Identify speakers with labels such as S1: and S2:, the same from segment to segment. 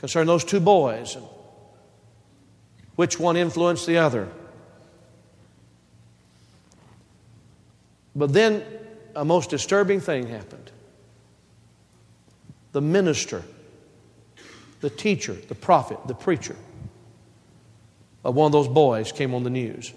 S1: concerning those two boys and which one influenced the other. But then a most disturbing thing happened. The minister, the teacher, the prophet, the preacher of one of those boys came on the news.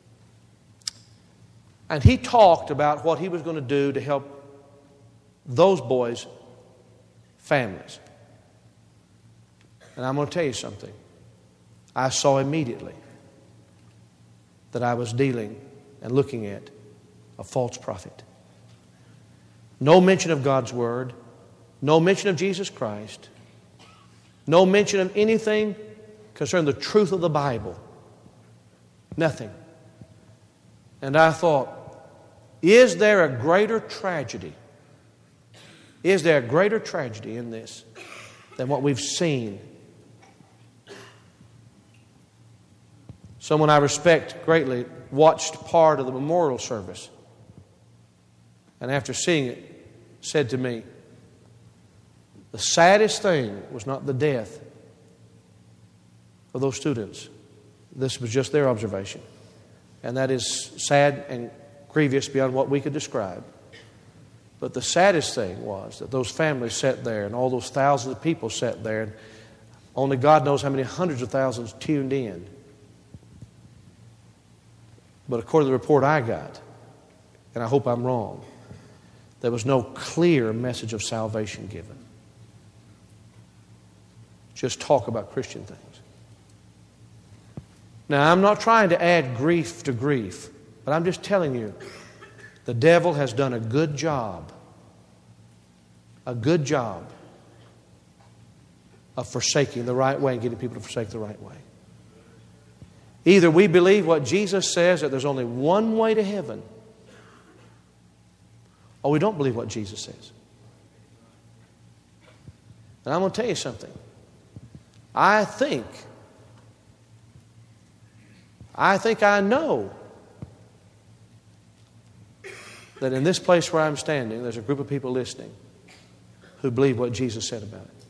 S1: And he talked about what he was going to do to help those boys' families. And I'm going to tell you something. I saw immediately that I was dealing and looking at a false prophet. No mention of God's Word, no mention of Jesus Christ, no mention of anything concerning the truth of the Bible. Nothing. And I thought, is there a greater tragedy? Is there a greater tragedy in this than what we've seen? Someone I respect greatly watched part of the memorial service, and after seeing it, said to me, the saddest thing was not the death of those students. This was just their observation. And that is sad and grievous beyond what we could describe. But the saddest thing was that those families sat there and all those thousands of people sat there, and only God knows how many hundreds of thousands tuned in. But according to the report I got, and I hope I'm wrong, there was no clear message of salvation given. Just talk about Christian things. Now, I'm not trying to add grief to grief, but I'm just telling you, the devil has done a good job of forsaking the right way and getting people to forsake the right way. Either we believe what Jesus says, that there's only one way to heaven, or we don't believe what Jesus says. And I'm going to tell you something. I think I know that in this place where I'm standing, there's a group of people listening who believe what Jesus said about it.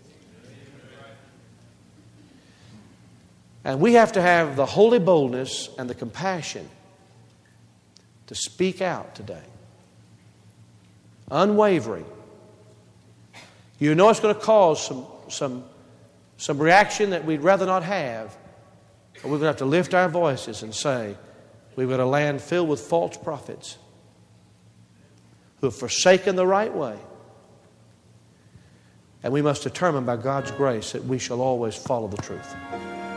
S1: And we have to have the holy boldness and the compassion to speak out today. Unwavering. You know it's going to cause some reaction that we'd rather not have. But we're going to have to lift our voices and say, we've got a land filled with false prophets who have forsaken the right way. And we must determine by God's grace that we shall always follow the truth.